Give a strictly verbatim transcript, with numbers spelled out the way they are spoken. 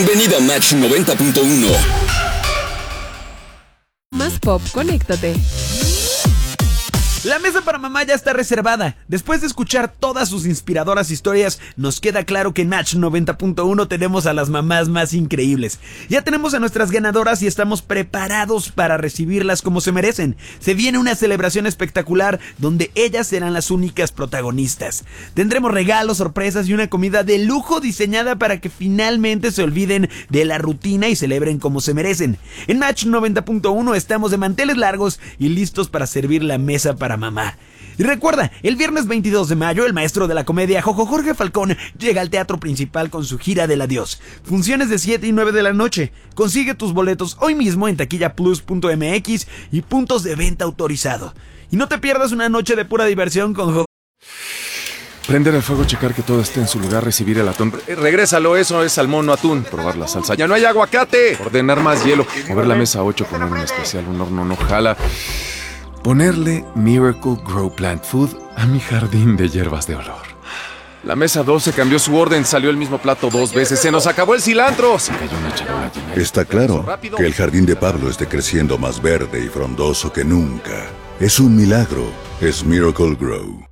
Bienvenido a Match noventa punto uno. Más pop, conéctate. La mesa para mamá ya está reservada. Después de escuchar todas sus inspiradoras historias, nos queda claro que en Match noventa punto uno tenemos a las mamás más increíbles. Ya tenemos a nuestras ganadoras y estamos preparados para recibirlas como se merecen. Se viene una celebración espectacular donde ellas serán las únicas protagonistas. Tendremos regalos, sorpresas y una comida de lujo diseñada para que finalmente se olviden de la rutina y celebren como se merecen. En Match noventa punto uno estamos de manteles largos y listos para servir la mesa para mamá. Y recuerda, el viernes veintidós de mayo, el maestro de la comedia Jojo Jorge Falcón llega al teatro principal con su gira del adiós. Funciones de siete y nueve de la noche. Consigue tus boletos hoy mismo en taquilla plus punto m x y puntos de venta autorizado. Y no te pierdas una noche de pura diversión con Jojo. Prender el fuego, checar que todo esté en su lugar, recibir el atún. Eh, regrésalo, eso es salmón, no atún. Probar la salsa. ¡Ya no hay aguacate! Ordenar más hielo. Mover la mesa a ocho, poner un especial, un horno no jala. Ponerle Miracle Grow Plant Food a mi jardín de hierbas de olor. La mesa doce cambió su orden, salió el mismo plato dos veces. ¡Se nos acabó el cilantro! Se cayó una charola llena de... Está claro que el jardín de Pablo esté creciendo más verde y frondoso que nunca. Es un milagro. Es Miracle Grow.